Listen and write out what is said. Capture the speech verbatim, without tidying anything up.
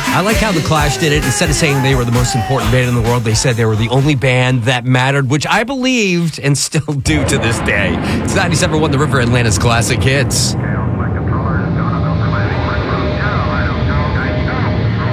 I like how The Clash did it. Instead of saying they were the most important band in the world, they said they were the only band that mattered, which I believed and still do to this day. It's ninety-seven point one The River, Atlanta's classic hits.